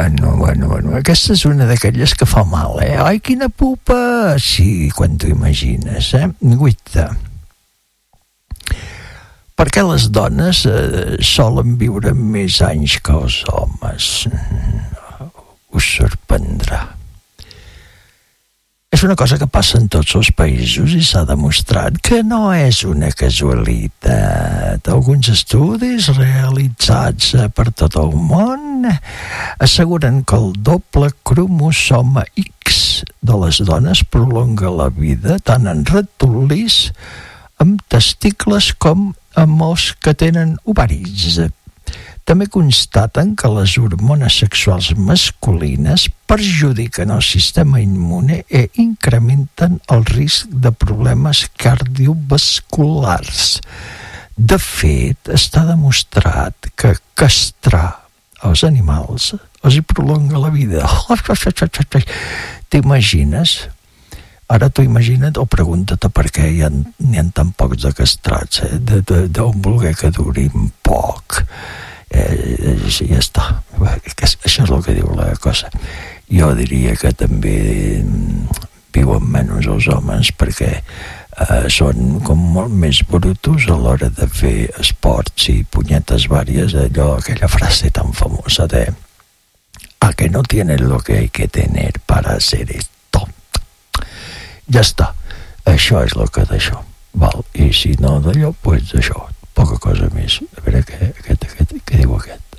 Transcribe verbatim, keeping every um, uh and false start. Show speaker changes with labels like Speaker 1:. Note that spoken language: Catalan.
Speaker 1: bueno, bueno, bueno, aquesta és una d'aquelles que fa mal, eh? Ai, quina pupa! Sí, quan t'ho imagines, eh? Guaita. Perquè les dones eh, solen viure més anys que els homes. Us sorprendrà. És una cosa que passa en tots els països i s'ha demostrat que no és una casualitat. Alguns estudis realitzats per tot el món asseguren que el doble cromosoma X de les dones prolonga la vida tant en ratolins amb testicles com amb els que tenen ovaris. També constaten que les hormones sexuals masculines perjudiquen el sistema immune i incrementen el risc de problemes cardiovasculars. De fet, està demostrat que castrar els animals els hi prolonga la vida. T'imagines? Ara t'ho imagina't o pregunta't per què hi ha, n'hi ha tan pocs de castrats, eh? de, de, d'on voler que durin poc. Eh, sí, ja està. Això és el que diu la cosa. Jo diria que també viuen menys els homes perquè eh, són com molt més brutos a l'hora de fer esports i punyetes vàries, allò, aquella frase tan famosa de a que no tienen lo que hay que tener para hacer esto. Ja està. Això és el que d'això. Val? I si no d'allò, doncs d'això. Poca cosa més. A veure què, què, què, què diu aquest.